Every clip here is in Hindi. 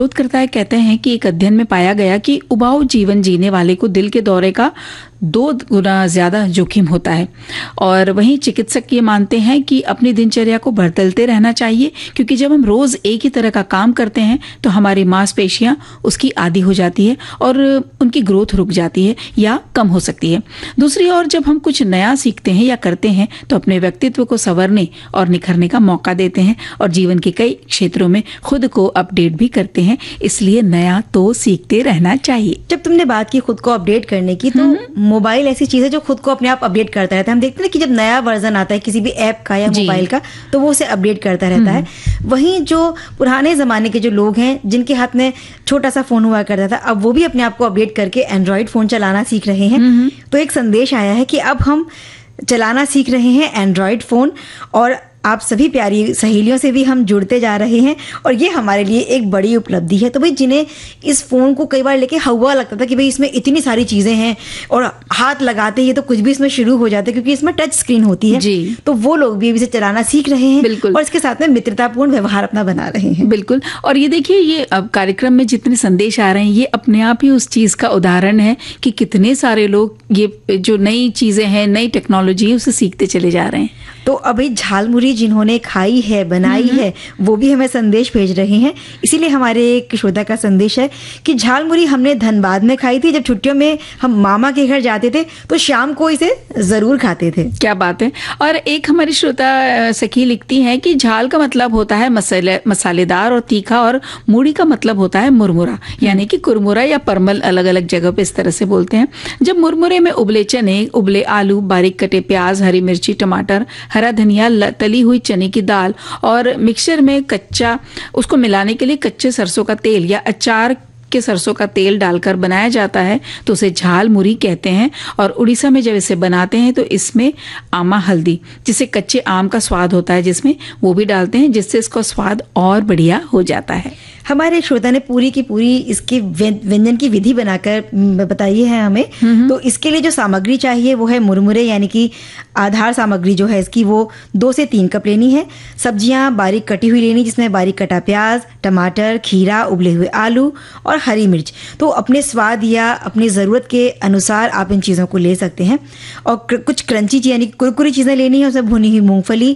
शोध करता कहते हैं कि एक अध्ययन में पाया गया कि उबाऊ जीवन जीने वाले को दिल के दौरे का 2 गुना ज्यादा जोखिम होता है। और वहीं चिकित्सक ये मानते हैं कि अपनी दिनचर्या को बदलते रहना चाहिए, क्योंकि जब हम रोज एक ही तरह का काम करते हैं तो हमारी मांसपेशियां उसकी आदी हो जाती है और उनकी ग्रोथ रुक जाती है या कम हो सकती है। दूसरी ओर जब हम कुछ नया सीखते हैं या करते हैं तो अपने व्यक्तित्व को संवरने और निखरने का मौका देते हैं और जीवन के कई क्षेत्रों में खुद को अपडेट भी करते हैं। इसलिए नया तो सीखते रहना चाहिए। जब तुमने बात की खुद को अपडेट करने की, तो मोबाइल ऐसी चीज है जो खुद को अपने आप अपडेट करता रहता है। हम देखते हैं कि जब नया वर्जन आता है किसी भी ऐप का या मोबाइल का, तो वो उसे अपडेट करता रहता है। वहीं जो पुराने जमाने के जो लोग हैं जिनके हाथ में छोटा सा फोन हुआ करता था, अब वो भी अपने आप को अपडेट करके एंड्रॉइड फोन चलाना सीख रहे हैं। तो एक संदेश आया है कि अब हम चलाना सीख रहे हैं एंड्रॉइड फोन, और आप सभी प्यारी सहेलियों से भी हम जुड़ते जा रहे हैं, और ये हमारे लिए एक बड़ी उपलब्धि है। तो भाई जिन्हें इस फोन को कई बार लेके हवा लगता था कि भाई इसमें इतनी सारी चीजें हैं और हाथ लगाते ही तो कुछ भी इसमें शुरू हो जाता है, क्योंकि इसमें टच स्क्रीन होती है जी। तो वो लोग भी इसे चलाना सीख रहे हैं। बिल्कुल। और इसके साथ में मित्रतापूर्ण व्यवहार अपना बना रहे हैं। बिल्कुल। और ये देखिए, ये अब कार्यक्रम में जितने संदेश आ रहे हैं ये अपने आप ही उस चीज का उदाहरण है कि कितने सारे लोग ये जो नई चीजें हैं, नई टेक्नोलॉजी है, उसे सीखते चले जा रहे हैं। तो अभी झालमुरी जिन्होंने खाई है, बनाई है, वो भी हमें संदेश भेज रहे हैं। इसीलिए हमारे एक श्रोता का संदेश है कि झालमुरी हमने धनबाद में खाई थी। जब छुट्टियों में हम मामा के घर जाते थे तो शाम को इसे जरूर खाते थे। क्या बात है। और एक हमारी श्रोता सखी लिखती है कि झाल का मतलब होता है मसालेदार और तीखा, और मूड़ी का मतलब होता है मुरमुरा, यानी कि कुरमुरा या परमल, अलग अलग जगह पे इस तरह से बोलते हैं। जब मुरमुरे में उबले चने, उबले आलू, बारीक कटे प्याज, हरी मिर्ची, टमाटर, हरा धनिया, तली हुई चने की दाल और मिक्सचर में कच्चा, उसको मिलाने के लिए कच्चे सरसों का तेल या अचार के सरसों का तेल डालकर बनाया जाता है तो उसे झाल मुरी कहते हैं। और उड़ीसा में जब इसे बनाते हैं तो इसमें आमा हल्दी, जिसे कच्चे आम का स्वाद होता है जिसमें, वो भी डालते हैं, जिससे इसका स्वाद और बढ़िया हो जाता है। हमारे श्रोता ने पूरी की पूरी इसकी व्यंजन की विधि बनाकर बताई है हमें। तो इसके लिए जो सामग्री चाहिए वो है मुरमुरे, यानी कि आधार सामग्री जो है इसकी वो 2 से 3 कप लेनी है। सब्जियां बारीक कटी हुई लेनी, जिसमें बारीक कटा प्याज, टमाटर, खीरा, उबले हुए आलू और हरी मिर्च। तो अपने स्वाद या अपनी ज़रूरत के अनुसार आप इन चीज़ों को ले सकते हैं। और कुछ क्रंची यानी कुरकुरी चीज़ें लेनी है, उसमें भुनी हुई मूंगफली,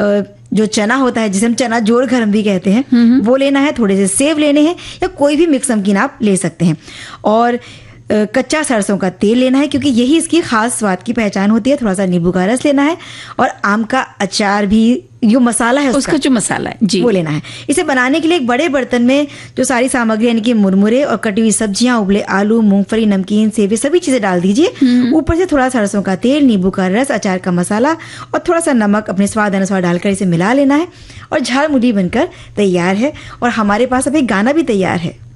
जो चना होता है जिसे हम चना जोड़ गरम भी कहते हैं, वो लेना है। थोड़े से सेव लेने हैं या कोई भी मिक्स नमकीन आप ले सकते हैं। और कच्चा सरसों का तेल लेना है, क्योंकि यही इसकी खास स्वाद की पहचान होती है। थोड़ा सा नींबू का रस लेना है और आम का अचार भी, जो मसाला है उसका जो मसाला है जी, वो लेना है। इसे बनाने के लिए एक बड़े बर्तन में जो सारी सामग्री यानी कि मुरमुरे और कटी हुई सब्जियां, उबले आलू, मूंगफली, नमकीन, सेव, सभी चीजें डाल दीजिए। ऊपर से थोड़ा सरसों का तेल, नींबू का रस, अचार का मसाला और थोड़ा सा नमक अपने स्वाद अनुसार डालकर इसे मिला लेना है और झालमुरी बनकर तैयार है। और हमारे पास अब एक गाना भी तैयार है।